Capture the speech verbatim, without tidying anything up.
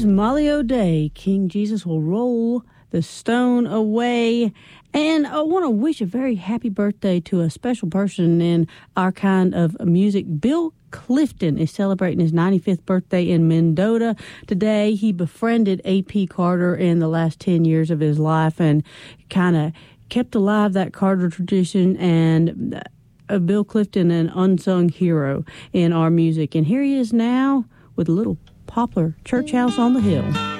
There's Molly O'Day. King Jesus will roll the stone away. And I want to wish a very happy birthday to a special person in our kind of music. Bill Clifton is celebrating his ninety-fifth birthday in Mendota today. He befriended A P Carter in the last ten years of his life and kind of kept alive that Carter tradition. And uh, Bill Clifton, an unsung hero in our music. And here he is now with a little Poplar Church House on the Hill.